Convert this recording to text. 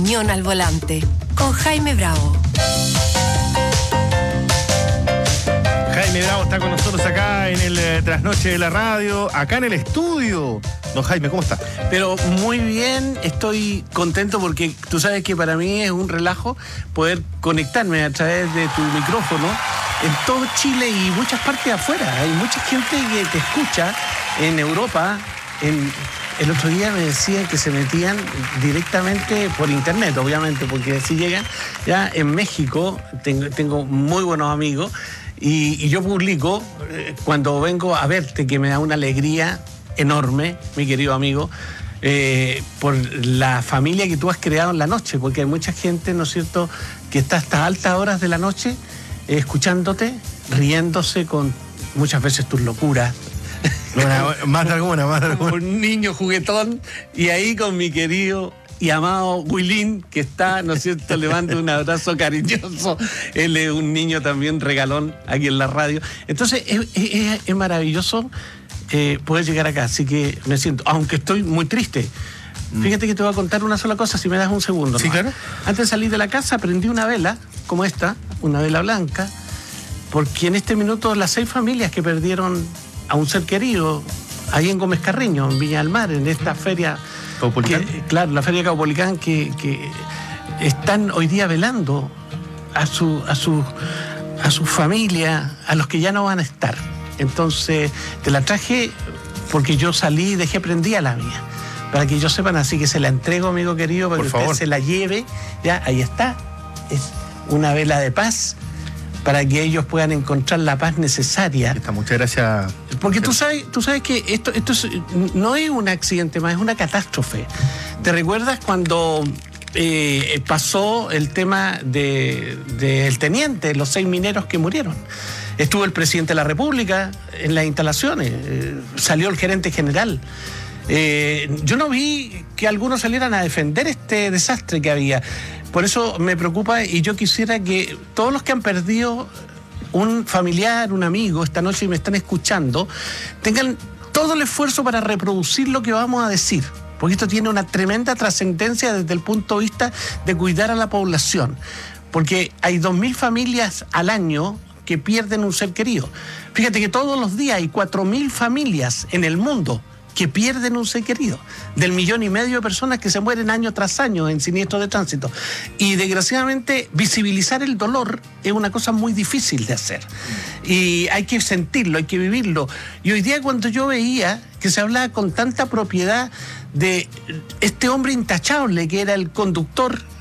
opinión al volante, con Jaime Bravo. Jaime Bravo está con nosotros acá en el Trasnoche de la Radio, acá en el estudio. Don Jaime, ¿cómo está? Pero muy bien, estoy contento porque tú sabes que para mí es un relajo poder conectarme a través de tu micrófono en todo Chile y muchas partes afuera. Hay mucha gente que te escucha en Europa. El otro día me decían que se metían directamente por internet, obviamente, porque así llegan. Ya en México tengo muy buenos amigos y yo publico cuando vengo a verte, que me da una alegría enorme, mi querido amigo, por la familia que tú has creado en la noche, porque hay mucha gente, ¿no es cierto?, que está hasta altas horas de la noche escuchándote, riéndose con muchas veces tus locuras. Más de alguna. Un niño juguetón, y ahí con mi querido y amado Wilín, que está, ¿no es cierto?, le mando un abrazo cariñoso. Él es un niño también regalón aquí en la radio. Entonces es maravilloso poder llegar acá, así que me siento, aunque estoy muy triste. Fíjate que te voy a contar una sola cosa, si me das un segundo. Sí, claro. Antes de salir de la casa prendí una vela, como esta, una vela blanca, porque en este minuto las 6 familias que perdieron a un ser querido, ahí en Gómez Carreño, en Viña del Mar, en esta feria, claro, la feria Caupolicán, que están hoy día velando a su familia, a los que ya no van a estar. Entonces, te la traje porque yo salí y dejé prendida la mía, para que ellos sepan, así que se la entrego, amigo querido, para que usted se la lleve. Ya, ahí está. Es una vela de paz para que ellos puedan encontrar la paz necesaria. Muchas gracias. Porque tú sabes que esto no es un accidente más, es una catástrofe. ¿Te recuerdas cuando pasó el tema del teniente, los 6 mineros que murieron? Estuvo el presidente de la República en las instalaciones, salió el gerente general. Yo no vi que algunos salieran a defender este desastre que había. Por eso me preocupa, y yo quisiera que todos los que han perdido un familiar, un amigo esta noche y me están escuchando, tengan todo el esfuerzo para reproducir lo que vamos a decir, porque esto tiene una tremenda trascendencia desde el punto de vista de cuidar a la población, porque hay 2.000 familias al año que pierden un ser querido. Fíjate que todos los días hay 4.000 familias en el mundo que pierden un ser querido, del 1,5 millones de personas que se mueren año tras año en siniestros de tránsito. Y desgraciadamente visibilizar el dolor es una cosa muy difícil de hacer. Y hay que sentirlo, hay que vivirlo. Y hoy día, cuando yo veía que se hablaba con tanta propiedad de este hombre intachable que era el conductor